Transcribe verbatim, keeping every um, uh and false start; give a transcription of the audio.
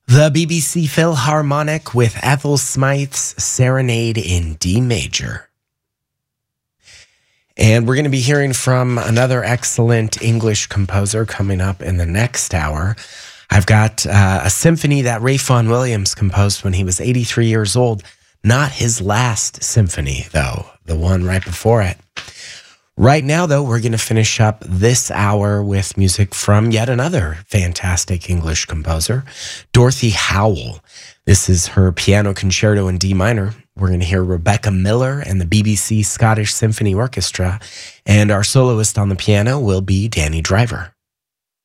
The B B C Philharmonic with Ethel Smythe's Serenade in D major. And we're going to be hearing from another excellent English composer coming up in the next hour. I've got uh, a symphony that Ralph Vaughan Williams composed when he was eighty-three years old. Not his last symphony, though, the one right before it. Right now, though, we're going to finish up this hour with music from yet another fantastic English composer, Dorothy Howell. This is her piano concerto in D minor. We're going to hear Rebecca Miller and the B B C Scottish Symphony Orchestra, and our soloist on the piano will be Danny Driver.